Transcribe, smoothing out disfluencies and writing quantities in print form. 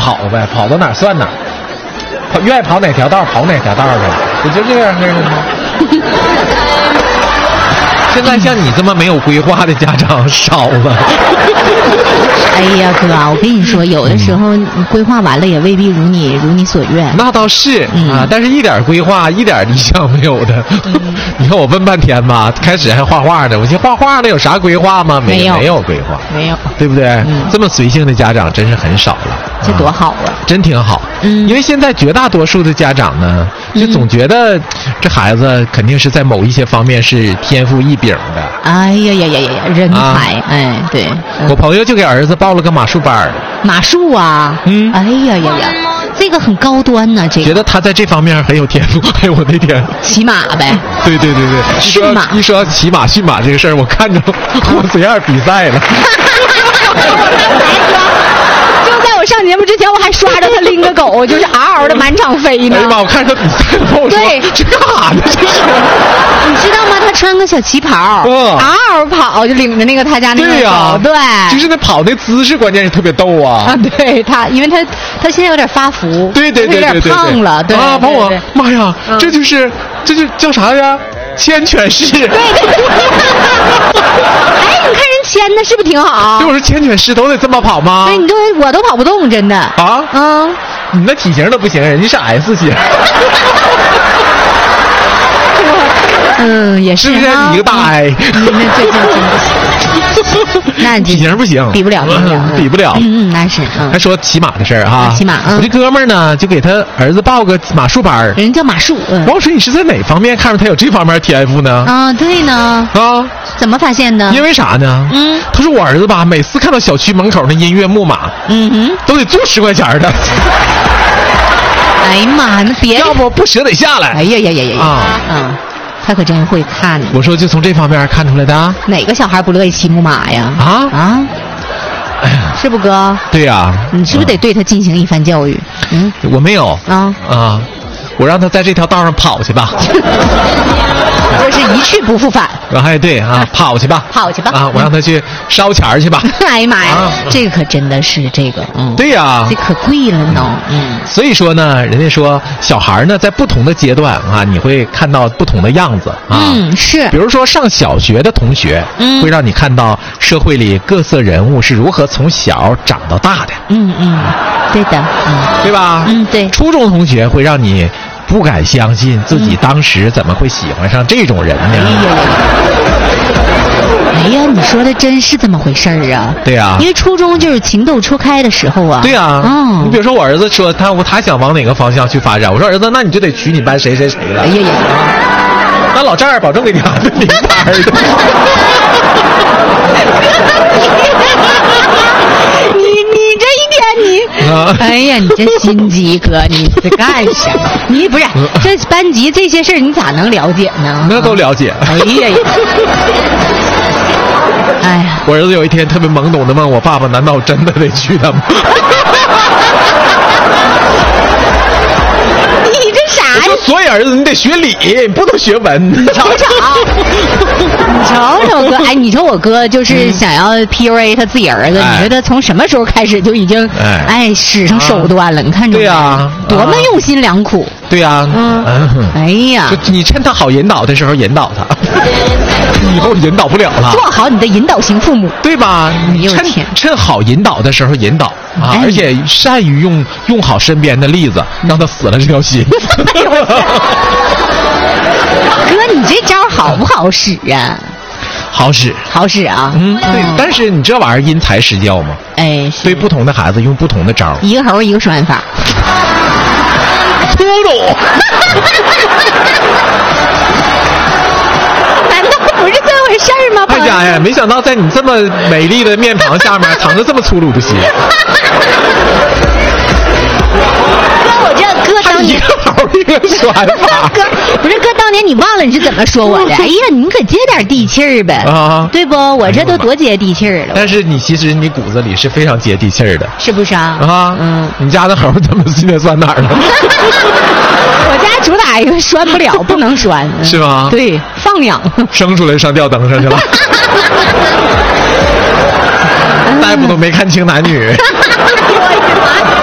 跑呗，跑到哪儿算哪儿，愿意跑哪条道跑哪条道呗，不就这样式的吗？现在像你这么没有规划的家长少了。 哎呀哥，我跟你说，有的时候你规划完了也未必如你所愿。 那倒是啊，但是一点规划一点理想没有的。你看我问半天吧，开始还画画呢，我寻思画画那有啥规划吗？没有规划， 没有， 对不对？这么随性的家长真是很少了。 这多好啊！ 真挺好。因为现在绝大多数的家长呢，就总觉得这孩子肯定是在某一些方面是天赋异禀的。 哎呀呀呀呀呀，人才！哎，对， 我朋友就给儿子报了个马术班。 马术啊？哎呀呀呀，这个很高端呢。这个觉得他在这方面很有天赋。哎，我那天骑马呗。 对， 驯马。 一说骑马驯马这个事儿，我看着我随样比赛了。 我上节目之前我还刷着他拎个狗，就是嗷嗷的满场飞呢。 哎呀妈！我看着他比赛，我说这干啥呢？这是， 你知道吗？他穿个小旗袍，嗷嗷跑，就领着那个他家那个狗，对， 就是那跑那姿势，关键是特别逗啊！ 啊，对他，因为他现在有点发福， 对，有点胖了，对啊，把我妈呀，这就叫啥呀？牵犬式。对。哎， 你看人牵的是不是挺好？ 对，我说牵犬式都得这么跑吗？ 对，我都跑不动，真的。 啊？你那体型都不行，人家是 S 型。 也是。 是不是你一个大 I？ 那这真不行。那体型不行， 比不了。那是。 还说骑马的事儿哈。 骑马。 我这哥们儿呢，就给他儿子报个马术班。 人叫马术。 王水，你是在哪方面看出他有这方面天赋呢？ 啊，对呢。 啊。 怎么发现的？ 因为啥呢？他说我儿子吧，每次看到小区门口那音乐木马，都得租10块钱的。 哎呀妈，那别要不舍得下来。 哎呀！他可真会看。 我说就从这方面看出来的。 哪个小孩不乐意骑木马呀？哎呀，是不哥？ 对呀。 你是不是得对他进行一番教育？ 我没有。我让他在这条道上跑去吧。 就是一去不复返。 哎，对啊，跑去吧。我让他去烧钱去吧。 哎呀妈呀，这个可真的是这个， 对呀， 这可贵了呢。 所以说呢，人家说小孩呢，在不同的阶段啊，你会看到不同的样子啊。 是。 比如说上小学的同学，会让你看到社会里各色人物是如何从小长到大的。 对的。 对吧？ 对。 初中同学会让你不敢相信自己当时怎么会喜欢上这种人呢？ 哎呀，你说的真是这么回事儿啊？ 对呀。 因为初中就是情窦初开的时候啊。 对呀。你比如说我儿子说他想往哪个方向去发展，我说儿子，那你就得娶你班谁了。 哎呀， 那老丈人保证给你安排名牌的。 你这一天哎呀，你这心机哥，你在干啥？你不是这班级这些事儿，你咋能了解呢？ 那都了解。 哎呀，哎呀！ 我儿子有一天特别懵懂的问我爸爸：“难道真的得娶她吗？” 你这啥呀？ 所以儿子你得学理，不能学文。 你瞅哥，哎，你说我哥就是想要 PUA 他自己儿子，你说他从什么时候开始就已经使上手段了？你看这对呀， 多么用心良苦。 对呀。 哎呀， 你趁他好引导的时候引导他，以后引导不了了。 做好你的引导型父母， 对吧？你趁好引导的时候引导啊，而且善于用好身边的例子，让他死了这条心。 哥，你这招好不好使啊？ 好使啊。 对。但是你这玩意儿因材施教嘛。 哎， 对不同的孩子用不同的招， 一个猴一个拴法。 粗鲁。 难道不是这回事儿吗？ 哎呀，没想到在你这么美丽的面庞下面藏着这么粗鲁的心。 我这哥当年一个好一个拴法。 哥不是哥当年你忘了你是怎么说我的？哎呀，你可接点地气儿呗啊，对不？我这都多接地气儿了。 但是其实你骨子里是非常接地气儿的， 是不是啊？ 你家的猴怎么现在拴哪儿了？ 我家主打一个拴不了，不能拴， 是吗？ 对，放养生出来上吊灯上去了。大夫都没看清男女。